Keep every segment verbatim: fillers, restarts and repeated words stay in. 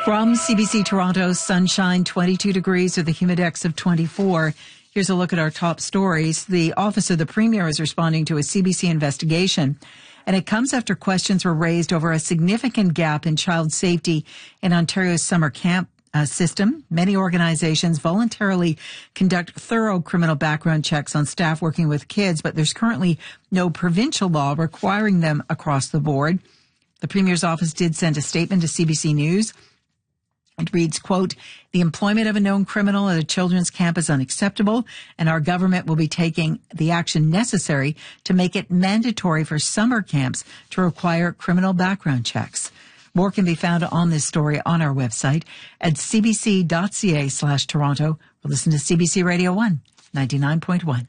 From C B C Toronto, sunshine, twenty-two degrees with a humidex of twenty-four. Here's a look at our top stories. The Office of the Premier is responding to a C B C investigation, and it comes after questions were raised over a significant gap in child safety in Ontario's summer camp uh, system. Many organizations voluntarily conduct thorough criminal background checks on staff working with kids, but there's currently no provincial law requiring them across the board. The Premier's office did send a statement to C B C News. It reads, quote, "The employment of a known criminal at a children's camp is unacceptable, and our government will be taking the action necessary to make it mandatory for summer camps to require criminal background checks." More can be found on this story on our website at cbc.ca slash Toronto. Or listen to C B C Radio one, ninety-nine point one.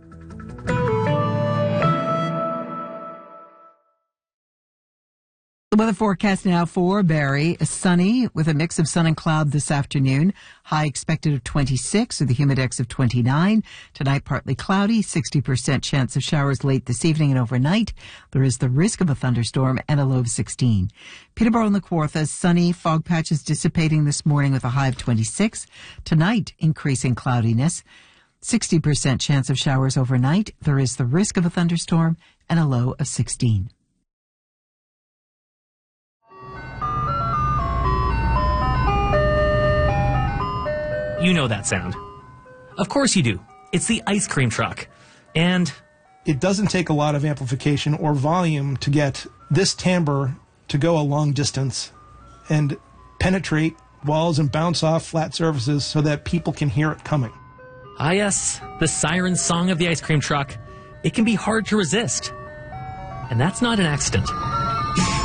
The weather forecast now for Barrie is sunny with a mix of sun and cloud this afternoon. High expected of twenty-six with a humidex of twenty-nine. Tonight partly cloudy, sixty percent chance of showers late this evening and overnight. There is the risk of a thunderstorm and a low of sixteen. Peterborough and La Kawartha, sunny, fog patches dissipating this morning with a high of twenty-six. Tonight, increasing cloudiness. sixty percent chance of showers overnight. There is the risk of a thunderstorm and a low of sixteen. You know that sound. Of course you do. It's the ice cream truck. And it doesn't take a lot of amplification or volume to get this timbre to go a long distance and penetrate walls and bounce off flat surfaces so that people can hear it coming. Ah yes, the siren song of the ice cream truck. It can be hard to resist. And that's not an accident.